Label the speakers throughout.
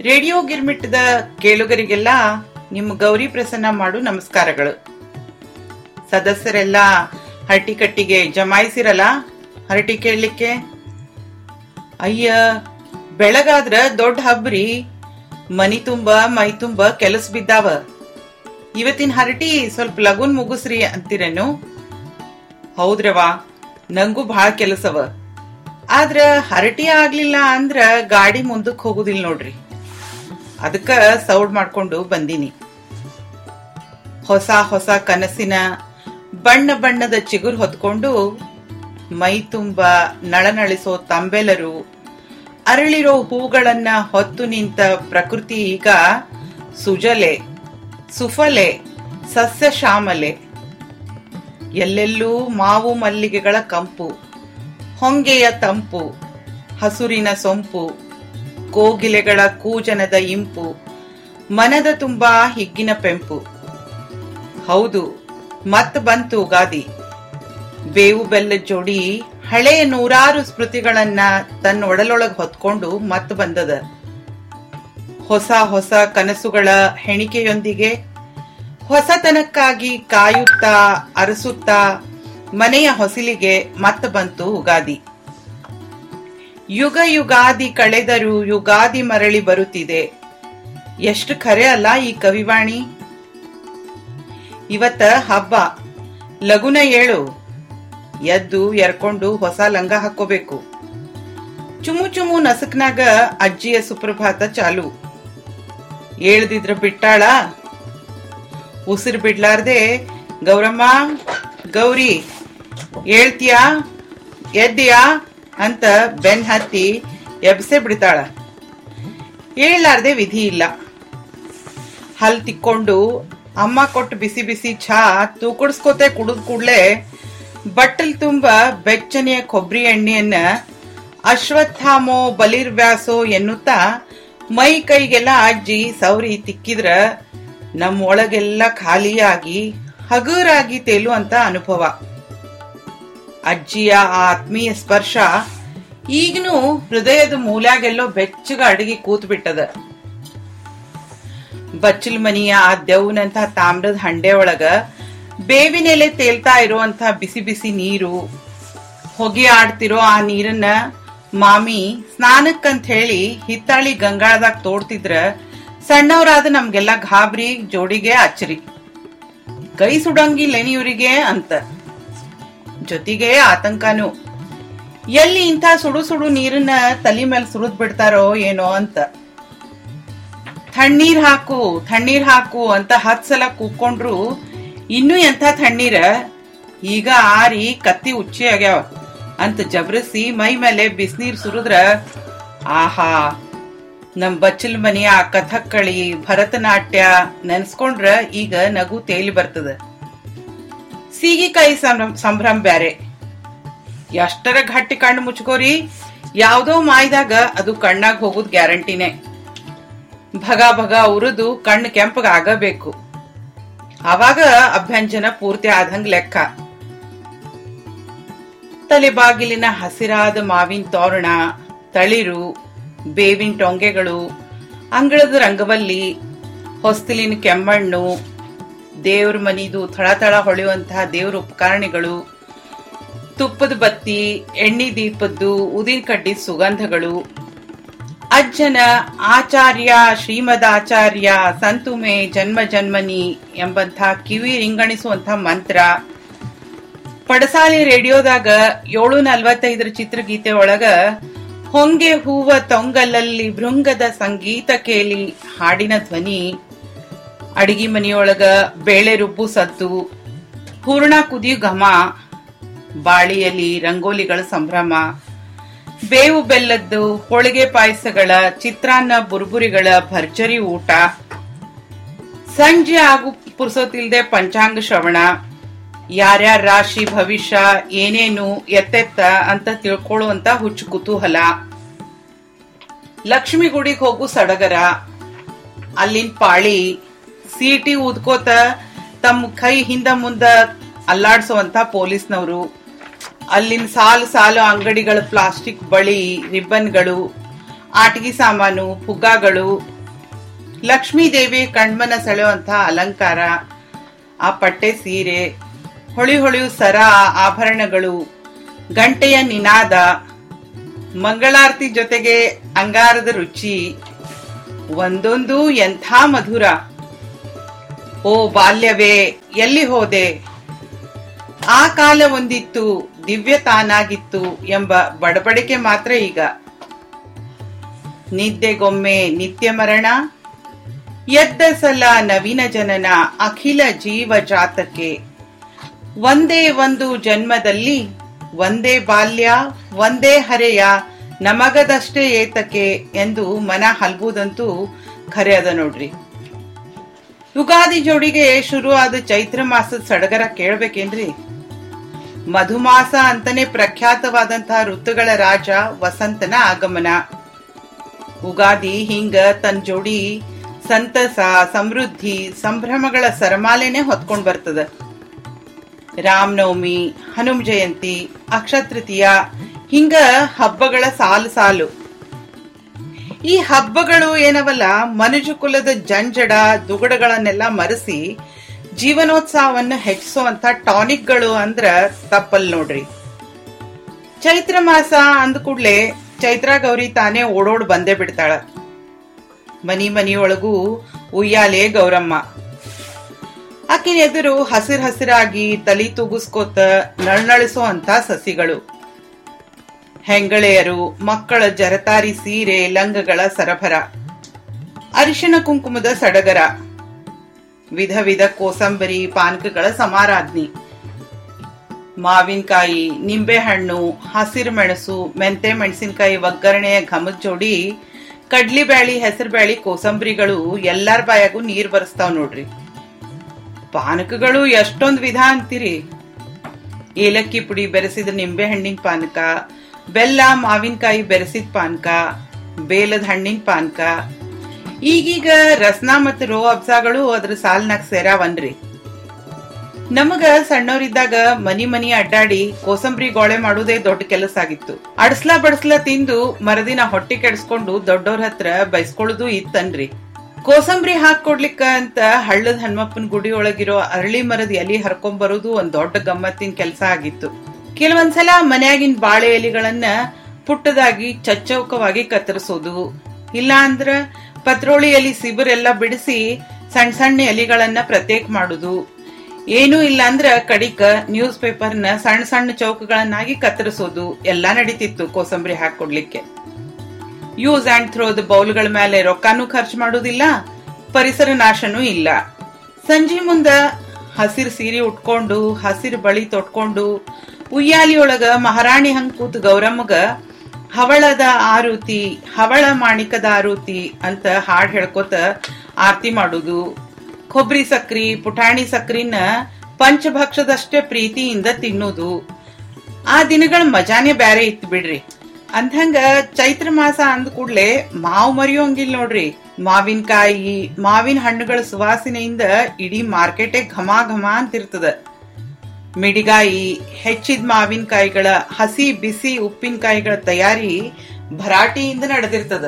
Speaker 1: Radio ಗಿರ್ಮಿಟ್ಟದ ಕೇಳುಗರಿಗೆಲ್ಲ ನಿಮ್ಮ ಗೌರಿ ಪ್ರಸನ್ನ ಮಾಡು ನಮಸ್ಕಾರಗಳು. ಸದಸ್ಯರೆಲ್ಲ ಹರಟಿ ಕಟ್ಟಿಗೆ ಜಮಾಯಿಸಿರಲ್ಲ ಹರಟಿ ಕೇಳಲಿಕ್ಕೆ. ಅಯ್ಯ, ಬೆಳಗಾದ್ರ ದೊಡ್ಡ ಹಬ್ರಿ, ಮನಿ ತುಂಬ ಮೈ ತುಂಬ ಕೆಲಸ ಬಿದ್ದಾವ. ಇವತ್ತಿನ ಹರಟಿ ಸ್ವಲ್ಪ ಲಗುನ್ ಮುಗಿಸ್ರಿ ಅಂತೀರೇನು? ಹೌದ್ರವಾ, ನಂಗೂ ಬಹಳ ಕೆಲಸವ. ಆದ್ರ ಹರಟಿ ಆಗ್ಲಿಲ್ಲ ಅಂದ್ರ ಗಾಡಿ ಮುಂದಕ್ ಹೋಗುದಿಲ್ಲ ನೋಡ್ರಿ. ಅದಕ್ಕ ಸೌಡ್ ಮಾಡ್ಕೊಂಡು ಬಂದೀನಿ. ಹೊಸ ಹೊಸ ಕನಸಿನ ಬಣ್ಣ ಬಣ್ಣದ ಚಿಗುರು ಹೊತ್ಕೊಂಡು ಮೈ ತುಂಬ ನಳನಳಿಸೋ ತಂಬೆಲರು, ಅರಳಿರೋ ಹೂಗಳನ್ನ ಹೊತ್ತು ನಿಂತ ಪ್ರಕೃತಿ ಈಗ ಸುಜಲೆ ಸುಫಲೆ ಸಸ್ಯ ಶ್ಯಾಮಲೆ. ಎಲ್ಲೆಲ್ಲೂ ಮಾವು ಮಲ್ಲಿಗೆಗಳ ಕಂಪು, ಹೊಂಗೆಯ ತಂಪು, ಹಸುರಿನ ಸೊಂಪು, ಕೋಗಿಲೆಗಳ ಕೂಜನದ ಇಂಪು, ಮನದ ತುಂಬಾ ಹಿಗ್ಗಿನ ಪೆಂಪು. ಹೌದು, ಮತ್ ಬಂತು ಗಾದಿ. ಬೇವು ಬೆಲ್ಲದ ಜೋಡಿ ಹಳೆಯ ನೂರಾರು ಸ್ಮೃತಿಗಳನ್ನ ತನ್ನ ಒಡಲೊಳಗ್ ಹೊತ್ಕೊಂಡು ಮತ್ ಬಂದದ. ಹೊಸ ಹೊಸ ಕನಸುಗಳ ಹೆಣಿಕೆಯೊಂದಿಗೆ ಹೊಸತನಕ್ಕಾಗಿ ಕಾಯುತ್ತಾ ಅರಸುತ್ತಾ ಮನೆಯ ಹೊಸಿಲಿಗೆ ಮತ್ ಬಂತು ಉಗಾದಿ. ಯುಗ ಯುಗಾದಿ ಕಳೆದರೂ ಯುಗಾದಿ ಮರಳಿ ಬರುತ್ತಿದೆ. ಎಷ್ಟು ಖರೆ ಅಲ್ಲ ಈ ಕವಿವಾಣಿ. ಇವತ್ತ ಹಬ್ಬ, ಲಗುನ ಏಳು. ಎದ್ದು ಎರ್ಕೊಂಡು ಹೊಸ ಲಂಗ ಹಾಕೋಬೇಕು. ಚುಮು ಚುಮು ನಸಕ್ನಾಗ ಅಜ್ಜಿಯ ಸುಪ್ರಭಾತ ಚಾಲು. ಏಳ್ದಿದ್ರ ಬಿಟ್ಟಾಳ. ಉಸಿರು ಬಿಡ್ಲಾರ್ದೆ ಗೌರಮ್ಮ, ಗೌರಿ ಏಳ್ತೀಯಾ, ಎದ್ದೀಯಾ ಅಂತ ಬೆನ್ ಹತ್ತಿ ಎಬ್ಸೆ ಬಿಡ್ತಾಳ. ಏಳಲಾರ್ದೆ ವಿಧಿ ಇಲ್ಲ. ಹಲ್ ತಿಕ್ಕೊಂಡು ಅಮ್ಮ ಕೊಟ್ಟು ಬಿಸಿ ಬಿಸಿ ಚಹಾ ತೂಕಡಿಸ್ಕೋತೆ ಕುಡಿದ್ ಕೂಡ್ಲೆ ಬಟ್ಟಲ್ ತುಂಬ ಬೆಚ್ಚನೆಯ ಕೊಬ್ಬರಿ ಎಣ್ಣೆಯನ್ನ ಅಶ್ವತ್ಥಾಮೋ ಬಲಿರ್ವ್ಯಾಸೋ ಎನ್ನುತ್ತಾ ಮೈ ಕೈಗೆಲ್ಲ ಅಜ್ಜಿ ಸೌರಿ ತಿಕ್ಕಿದ್ರ ನಮ್ಮ ಒಳಗೆಲ್ಲ ಖಾಲಿಯಾಗಿ ಹಗುರಾಗಿ ತೇಲುವಂತ ಅನುಭವ. ಅಜ್ಜಿಯ ಆ ಆತ್ಮೀಯ ಸ್ಪರ್ಶ ಈಗನೂ ಹೃದಯದ ಮೂಲ್ಯಾಗೆಲ್ಲೋ ಬೆಚ್ಚಗ ಅಡಗಿ ಕೂತ್ ಬಿಟ್ಟದ. ಬಚ್ಚಲ್ ಮನಿಯ ಆ ದೆವ್ನಂತ ತಾಮ್ರದ ಹಂಡೆ ಒಳಗ ಬೇವಿನೆಲೆ ತೇಲ್ತಾ ಇರುವಂತ ಬಿಸಿ ಬಿಸಿ ನೀರು, ಹೊಗೆ ಆಡ್ತಿರೋ ಆ ನೀರನ್ನ ಮಾಮಿ ಸ್ನಾನಕ್ಕಂತ ಹೇಳಿ ಹಿತ್ತಾಳಿ ಗಂಗಾಳದಾಗ ತೋಡ್ತಿದ್ರ ಸಣ್ಣವರಾದ ನಮ್ಗೆಲ್ಲ ಗಾಬರಿ, ಜೋಡಿಗೆ ಅಚ್ಚರಿ. ಕೈ ಸುಡಂಗಿಲ್ಲೇನಿ ಇವ್ರಿಗೆ ಅಂತ. ಜೊತೆಗೆ ಆತಂಕನೂ, ಎಲ್ಲಿ ಇಂಥ ಸುಡು ಸುಡು ನೀರನ್ನ ತಲೆ ಮೇಲೆ ಸುರಿದ್ ಬಿಡ್ತಾರೋ ಏನೋ ಅಂತ. ತಣ್ಣೀರ್ ಹಾಕು ತಣ್ಣೀರ್ ಹಾಕು ಅಂತ 10 ಸಲ ಕೂಕೊಂಡ್ರು ಇನ್ನೂ ಎಂಥ ತಣ್ಣೀರ, ಈಗ ಆರಿ ಕತ್ತಿ ಉಚ್ಚಿ ಆಗ್ಯಾವ ಅಂತ ಜಬರಿಸಿ ಮೈ ಮೇಲೆ ಬಿಸಿನೀರ್ ಸುರಿದ್ರ ಆಹಾ, ನಮ್ ಬಚ್ಚಲ್ ಮನೆಯ ಕಥಕ್ಕಳಿ ಭರತನಾಟ್ಯ ನೆನ್ಸ್ಕೊಂಡ್ರ ಈಗ ನಗು ತೇಲಿ ಬರ್ತದ. ಸೀಗಿಕಾಯಿ ಸಂಭ್ರಮ ಬ್ಯಾರೆ. ಎಷ್ಟರ ಗಟ್ಟಿ ಕಣ್ಣು ಮುಚ್ಕೋರಿ, ಯಾವ್ದೋ ಮಾಯ್ದಾಗ ಅದು ಕಣ್ಣಾಗ ಹೋಗುದ್ ಗ್ಯಾರಂಟಿನೇ. ಭಗ ಭಗ ಉರಿದು ಕಣ್ಣು ಕೆಂಪಗ ಆಗಬೇಕು. ಅವಾಗ ಅಭ್ಯಂಜನ ಪೂರ್ತಿ ಆದಂಗ್ ಲೆಕ್ಕ. ತಲೆಬಾಗಿಲಿನ ಹಸಿರಾದ ಮಾವಿನ ತೋರಣ, ತಳಿರು, ಬೇವಿನ ಟೊಂಗೆಗಳು, ಅಂಗಳದ ರಂಗವಲ್ಲಿ, ಹೊಸ್ತಿಲಿನ ಕೆಮ್ಮಣ್ಣು, ದೇವ್ರ ಮನಿದು ಥಳಥಳ ಹೊಳೆಯುವಂತಹ ದೇವ್ರ ಉಪಕರಣಗಳು, ತುಪ್ಪದ ಬತ್ತಿ, ಎಣ್ಣೆ ದೀಪದ್ದು, ಉದಿನ ಕಡ್ಡಿ ಸುಗಂಧಗಳು, ಅಜ್ಜನ ಆಚಾರ್ಯ ಶ್ರೀಮದಾಚಾರ್ಯ ಸಂತುಮೆ ಜನ್ಮ ಜನ್ಮನಿ ಎಂಬಂಥ ಕಿವಿ ರಿಂಗಣಿಸುವಂಥ ಮಂತ್ರ, ಪಡಸಾಲಿ ರೇಡಿಯೋದಾಗ 7:45 ಚಿತ್ರಗೀತೆ ಒಳಗ ಹೊಂಗೆ ಹೂವ ತೊಂಗಲಲ್ಲಿ ಭೃಂಗದ ಸಂಗೀತ ಕೇಳಿ ಹಾಡಿನ ಧ್ವನಿ, ಅಡಿಗೆ ಮನೆಯೊಳಗ ಬೇಳೆ ರುಬ್ಬು ಸದ್ದು, ಹೂರ್ಣ ಕುದಿಯು ಘಮ, ಬಾಳಿಯಲ್ಲಿ ರಂಗೋಲಿಗಳ ಸಂಭ್ರಮ, ಬೇವು ಬೆಲ್ಲದ್ದು ಹೋಳಿಗೆ ಪಾಯಸಗಳ, ಚಿತ್ರಾನ್ನ ಬುರ್ಬುರಿಗಳ ಭರ್ಜರಿ ಊಟ, ಸಂಜೆ ಆಗು ಪುರ್ಸೋತಿಲ್ದೆ ಪಂಚಾಂಗ ಶ್ರವಣ, ಯಾರ್ಯಾರ ರಾಶಿ ಭವಿಷ್ಯ ಏನೇನು ಎತ್ತೆತ್ತ ಅಂತ ತಿಳ್ಕೊಳ್ಳುವಂತ ಹುಚ್ಚು ಕುತೂಹಲ, ಲಕ್ಷ್ಮಿ ಗುಡಿಗೆ ಹೋಗು ಸಡಗರ, ಅಲ್ಲಿನ ಪಾಳಿ, ಸೀಟಿ ಊದ್ಕೋತ ತಮ್ಮ ಕೈ ಹಿಂದ ಮುಂದ ಅಲ್ಲಾಡ್ಸುವಂತ ಪೊಲೀಸ್ನವರು, ಅಲ್ಲಿನ ಸಾಲು ಸಾಲು ಅಂಗಡಿಗಳ ಪ್ಲಾಸ್ಟಿಕ್ ಬಳಿ ರಿಬ್ಬನ್ಗಳು, ಆಟಿಕೆ ಸಾಮಾನು, ಪುಗ್ಗಾಗಳು, ಲಕ್ಷ್ಮೀ ದೇವಿ ಕಣ್ಮನ ಸೆಳೆಯುವಂತ ಅಲಂಕಾರ, ಆ ಪಟ್ಟೆ ಸೀರೆ, ಹೊಳೆಯು ಸರ, ಆಭರಣಗಳು, ಗಂಟೆಯ ನಿನಾದ, ಮಂಗಳಾರತಿ ಜೊತೆಗೆ ಅಂಗಾರದ ರುಚಿ, ಒಂದೊಂದು ಎಂಥ ಮಧುರ. ಓ ಬಾಲ್ಯವೇ ಎಲ್ಲಿ ಹೋದೆ, ಆ ಕಾಲ ಒಂದಿತ್ತು ದಿವ್ಯ ತಾನಾಗಿತ್ತು ಎಂಬ ಬಡಬಡಿಕೆ ಮಾತ್ರ ಈಗ. ನಿದ್ದೆಗೊಮ್ಮೆ ನಿತ್ಯ ಮರಣ, ಎದ್ದ ಸಲ ನವೀನ ಜನನ, ಅಖಿಲ ಜೀವ ಜಾತಕ್ಕೆ ಒಂದೇ ಒಂದು ಜನ್ಮದಲ್ಲಿ ಒಂದೇ ಬಾಲ್ಯ ಒಂದೇ ಹರೆಯ, ನಮಗದಷ್ಟೇ ಏತಕ್ಕೆ ಎಂದು ಮನ ಹಲ್ಬುದಂತೂ ಖರೆ ಅದ ನೋಡ್ರಿ. ಯುಗಾದಿ ಜೋಡಿಗೆ ಶುರುವಾದ ಚೈತ್ರ ಮಾಸದ ಸಡಗರ ಕೇಳ್ಬೇಕೇನ್ರಿ? ಮಧುಮಾಸ ಅಂತಾನೆ ಪ್ರಖ್ಯಾತವಾದಂತಹ ಋತುಗಳ ರಾಜ ವಸಂತನ ಆಗಮನ. ಉಗಾದಿ ಹಿಂಗ ತನ್ನ ಜೋಡಿ ಸಂತಸ, ಸಮೃದ್ಧಿ, ಸಂಭ್ರಮಗಳ ಸರಮಾಲೆನೆ ಹೊತ್ಕೊಂಡ್ ಬರ್ತದ. ರಾಮನವಮಿ, ಹನುಮ ಜಯಂತಿ, ಅಕ್ಷಯ ತೃತೀಯ ಹಿಂಗ ಹಬ್ಬಗಳ ಸಾಲು ಸಾಲು. ಈ ಹಬ್ಬಗಳು ಏನವಲ್ಲ, ಮನುಜ ಕುಲದ ಜಂಜಡ ದುಗಡಗಳನ್ನೆಲ್ಲ ಮರೆಸಿ ಜೀವನೋತ್ಸಾಹವನ್ನು ಹೆಚ್ಚಿಸುವಂತ ಟಾನಿಕ್ಗಳು ಅಂದ್ರ ತಪ್ಪಲ್ ನೋಡ್ರಿ. ಚೈತ್ರ ಮಾಸ ಅಂದ ಕೂಡ್ಲೆ ಚೈತ್ರ ಗೌರಿ ತಾನೇ ಓಡೋಡ್ ಬಂದೇ ಬಿಡ್ತಾಳ. ಮನಿಯೊಳಗೂ ಉಯ್ಯಾಲೆ ಗೌರಮ್ಮ. ಆಕಿನ ಎದುರು ಹಸಿರಾಗಿ ತಲಿ ತೂಗಿಸ್ಕೋತ ನಳನಳಿಸೋ ಅಂತ ಸಸಿಗಳು, ಹೆಂಗಳೆಯರು, ಮಕ್ಕಳ ಜರತಾರಿ ಸೀರೆ, ಲಂಗಗಳ ಸರಬರ, ಅರಿಶಿಣ ಕುಂಕುಮದ ಸಡಗರ, ವಿಧ ವಿಧ ಕೋಸಂಬರಿ ಪಾನಕಗಳ ಸಮಾರಾಧನೆ, ಮಾವಿನಕಾಯಿ, ನಿಂಬೆಹಣ್ಣು, ಹಸಿರು ಮೆಣಸು, ಮೆಂತೆ ಮೆಣಸಿನಕಾಯಿ ಒಗ್ಗರಣೆಯ ಘಮದ ಜೋಡಿ, ಕಡ್ಲಿ ಬ್ಯಾಳಿ, ಹೆಸರು ಬ್ಯಾಳಿ, ಕೋಸಂಬರಿಗಳು ಎಲ್ಲಾರ ಬಾಯಾಗೂ ನೀರ್ ಬರ್ಸ್ತಾವ್ ನೋಡ್ರಿ. ಪಾನಕಗಳು ಎಷ್ಟೊಂದ್ ವಿಧ ಅಂತೀರಿ. ಏಲಕ್ಕಿ ಪುಡಿ ಬೆರೆಸಿದ ನಿಂಬೆ ಹಣ್ಣಿನ ಪಾನಕ, ಬೆಲ್ಲ ಮಾವಿನಕಾಯಿ ಬೆರೆಸಿದ ಪಾನಕ, ಬೇಲದ ಹಣ್ಣಿನ ಪಾನಕ, ಈಗೀಗ ರಸ್ನ ಮತ್ತು ರೋ ಅಬ್ಸಾಗಳು ಅದ್ರ ಸಾಲ್ನಾಗ ಸೇರಾವನ್ರಿ. ನಮಗ ಸಣ್ಣವರಿದ್ದಾಗ ಮನಿ ಅಡ್ಡಾಡಿ ಕೋಸಂಬರಿ ಗೋಳೆ ಮಾಡುವುದೇ ದೊಡ್ಡ ಕೆಲಸ ಆಗಿತ್ತು. ಅಡ್ಸ್ಲಾ ಬಡ್ಸ್ಲಾ ತಿಂದು ಮರದಿನ ಹೊಟ್ಟೆ ಕೆಡಿಸ್ಕೊಂಡು ದೊಡ್ಡವ್ರ ಹತ್ರ ಬೈಸ್ಕೊಳ್ಳೋದು ಇತ್ತನ್ರಿ. ಕೋಸಂಬರಿ ಹಾಕೊಡ್ಲಿಕ್ಕ ಅಂತ ಹಳ್ಳದ ಹನುಮಪ್ಪನ ಗುಡಿ ಒಳಗಿರೋ ಅರಳಿ ಮರದ ಎಲಿ ಹರ್ಕೊಂಡ್ ಬರೋದು ಒಂದ್ ದೊಡ್ಡ ಗಮ್ಮತ್ತಿನ ಕೆಲಸ ಆಗಿತ್ತು. ಕೆಲವೊಂದ್ಸಲ ಮನ್ಯಾಗಿನ ಬಾಳೆ ಎಲಿಗಳನ್ನ ಪುಟ್ಟದಾಗಿ ಚಚ್ಚೌಕವಾಗಿ ಕತ್ತರಿಸೋದು, ಇಲ್ಲ ಅಂದ್ರ ಪತ್ರೋಳಿ ಎಲಿ ಸಿಬಿರೆಲ್ಲ ಬಿಡಿಸಿ ಸಣ್ಣ ಸಣ್ಣ ಎಲಿಗಳನ್ನ ಪ್ರತ್ಯೇಕ ಮಾಡುದು, ಏನೂ ಇಲ್ಲ ಅಂದ್ರ ಕಡಿಕ ನ್ಯೂಸ್ ಪೇಪರ್ನ ಸಣ್ಣ ಸಣ್ಣ ಚೌಕಗಳನ್ನಾಗಿ ಕತ್ತರಿಸೋದು ಎಲ್ಲಾ ನಡೀತಿತ್ತು ಕೋಸಂಬರಿ ಹಾಕೊಡ್ಲಿಕ್ಕೆ. ಯೂಸ್ ಅಂಡ್ ಥ್ರೋದ ಬೌಲ್ಗಳ ಮೇಲೆ ರೊಕ್ಕಾನು ಖರ್ಚು ಮಾಡುದಿಲ್ಲ, ಪರಿಸರ ನಾಶನೂ ಇಲ್ಲ. ಸಂಜೆ ಮುಂದ ಹಸಿರು ಸೀರೆ ಉಟ್ಕೊಂಡು, ಹಸಿರು ಬಳಿ ತೊಟ್ಕೊಂಡು, ಉಯ್ಯಾಲಿಯೊಳಗ ಮಹಾರಾಣಿ ಹಂಗ್ ಕೂತ್ ಗೌರಮ್ಮಗ ಹವಳದ ಆರುತಿ, ಹವಳ ಮಾಣಿಕದ ಆರುತಿ ಅಂತ ಹಾಡ್ ಹೇಳ್ಕೊತ ಆರತಿ ಮಾಡುದು, ಕೊಬ್ಬರಿ ಸಕ್ರಿ, ಪುಟಾಣಿ ಸಕ್ರಿನ ಪಂಚಭಕ್ಷದಷ್ಟೇ ಪ್ರೀತಿಯಿಂದ ತಿನ್ನುದು. ಆ ದಿನಗಳ ಮಜಾನೇ ಬ್ಯಾರೆ ಇತ್ತು ಬಿಡ್ರಿ. ಅಂದಂಗ ಚೈತ್ರ ಮಾಸ ಅಂದ ಕೂಡ್ಲೆ ಮಾವು ಮರಿಯೋಂಗಿಲ್ಲ ನೋಡ್ರಿ. ಮಾವಿನಕಾಯಿ, ಮಾವಿನ ಹಣ್ಣುಗಳ ಸುವಾಸನೆಯಿಂದ ಇಡೀ ಮಾರ್ಕೆಟೇ ಘಮ ಘಮ ಅಂತಿರ್ತದ. ಮಿಡಿಗಾಯಿ, ಹೆಚ್ಚಿದ ಮಾವಿನಕಾಯಿಗಳ ಹಸಿ ಬಿಸಿ ಉಪ್ಪಿನಕಾಯಿಗಳ ತಯಾರಿ ಭರಾಟೆಯಿಂದ ನಡೆದಿರ್ತದ.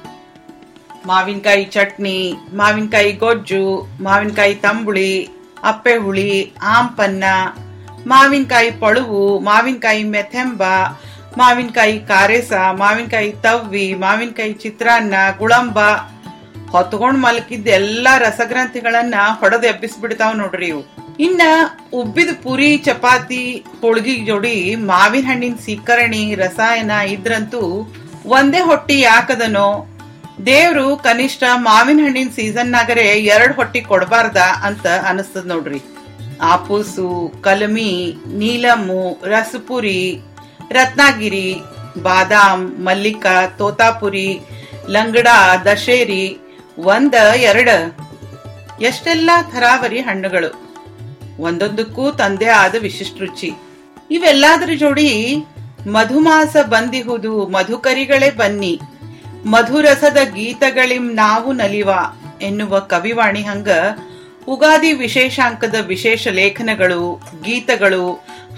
Speaker 1: ಮಾವಿನಕಾಯಿ ಚಟ್ನಿ, ಮಾವಿನಕಾಯಿ ಗೊಜ್ಜು, ಮಾವಿನಕಾಯಿ ತಂಬುಳಿ, ಅಪ್ಪೆ ಹುಳಿ, ಆಂಪನ್ನ, ಮಾವಿನಕಾಯಿ ಪಳುವು, ಮಾವಿನಕಾಯಿ ಮೆಥೆಂಬ, ಮಾವಿನಕಾಯಿ ಕಾರೇಸ, ಮಾವಿನಕಾಯಿ ತವ್ವಿ, ಮಾವಿನಕಾಯಿ ಚಿತ್ರಾನ್ನ, ಗುಳಂಬ ಹೊತ್ಕೊಂಡ್ ಮಲಕಿದ್ದ ಎಲ್ಲಾ ರಸಗ್ರಂಥಿಗಳನ್ನ ಹೊಡೆದು ಎಬ್ಬಿಸ್ಬಿಡ್ತಾವ್ ನೋಡ್ರಿ ಇವು. ಇನ್ನ ಉಬ್ಬಿದ ಪುರಿ, ಚಪಾತಿ, ಹೋಳ್ಗಿ ಜೋಡಿ ಮಾವಿನ ಹಣ್ಣಿನ ಸೀಕರಣಿ, ರಸಾಯನ ಇದ್ರಂತೂ ಒಂದೇ ಹೊಟ್ಟಿ ಯಾಕದನೋ. ದೇವ್ರು ಕನಿಷ್ಠ ಮಾವಿನ ಹಣ್ಣಿನ ಸೀಸನ್ನಾಗರೆ 2 ಹೊಟ್ಟಿ ಕೊಡಬಾರ್ದ ಅಂತ ಅನಿಸ್ತದ ನೋಡ್ರಿ. ಆಪೂಸು, ಕಲಮಿ, ನೀಲಮ್ಮು, ರಸಪುರಿ, ರತ್ನಾಗಿರಿ, ಬಾದಾಮ್, ಮಲ್ಲಿಕ, ತೋತಾಪುರಿ, ಲಂಗಡ, ದಶೇರಿ, 1, 2 ಎಷ್ಟೆಲ್ಲಾ ಥರಾವರಿ ಹಣ್ಣುಗಳು, ಒಂದೊಂದಕ್ಕೂ ತಂದೆ ಆದ ವಿಶಿಷ್ಟ ರುಚಿ. ಇವೆಲ್ಲಾದ್ರ ಜೋಡಿ ಮಧುಮಾಸ ಬಂದಿಹುದು, ಮಧುಕರಿಗಳೇ ಬನ್ನಿ, ಮಧುರಸದ ಗೀತಗಳಿಂ ನಾವು ನಲಿವ ಎನ್ನುವ ಕವಿವಾಣಿ ಹಂಗ ಉಗಾದಿ ವಿಶೇಷಾಂಕದ ವಿಶೇಷ ಲೇಖನಗಳು, ಗೀತಗಳು,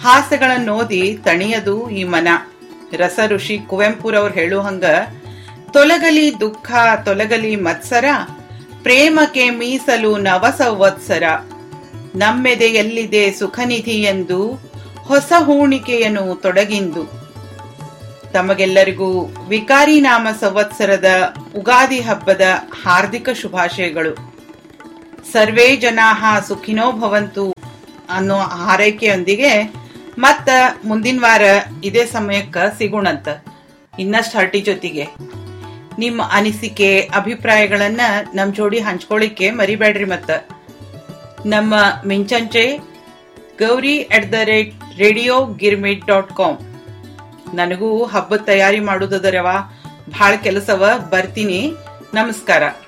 Speaker 1: ಹಾಸ್ಯಗಳನ್ನೋದಿ ತಣಿಯದು ಈ ಮನ. ರಸ ಋಷಿ ಕುವೆಂಪುರವ್ರು ಹೇಳುವಂಗ ತೊಲಗಲಿ ದುಃಖ ತೊಲಗಲಿ ಮತ್ಸರ, ಪ್ರೇಮಕ್ಕೆ ಮೀಸಲು ನವ ಸಂವತ್ಸರ. ನಮ್ಮೆದೆಯಲ್ಲಿದೆ ಸುಖನಿಧಿ ಎಂದು, ಹೊಸ ಹೂಣಿಕೆಯನ್ನು ತೊಡಗಿಂದು. ತಮಗೆಲ್ಲರಿಗೂ ವಿಕಾರಿ ನಾಮ ಸಂವತ್ಸರದ ಉಗಾದಿ ಹಬ್ಬದ ಹಾರ್ದಿಕ ಶುಭಾಶಯಗಳು. ಸರ್ವೇ ಜನಾಃ ಸುಖಿನೋ ಭವಂತು ಅನ್ನೋ ಹಾರೈಕೆಯೊಂದಿಗೆ ಮತ್ತ ಮುಂದಿನ ವಾರ ಇದೇ ಸಮಯಕ್ಕ ಸಿಗೋಣಂತ ಇನ್ನಷ್ಟು ಹರಟಿ ಜೊತೆಗೆ. ನಿಮ್ಮ ಅನಿಸಿಕೆ ಅಭಿಪ್ರಾಯಗಳನ್ನ ನಮ್ ಜೋಡಿ ಹಂಚ್ಕೊಳ್ಳಿಕ್ಕೆ ಮರಿಬೇಡ್ರಿ. ಮತ್ತ ನಮ್ಮ ಮಿಂಚಂಚೆ gauri@radiogirmit.com. ನನಗೂ ಹಬ್ಬದ ತಯಾರಿ ಮಾಡುದರವ, ಭಾಳ ಕೆಲಸವ. ಬರ್ತೀನಿ. ನಮಸ್ಕಾರ.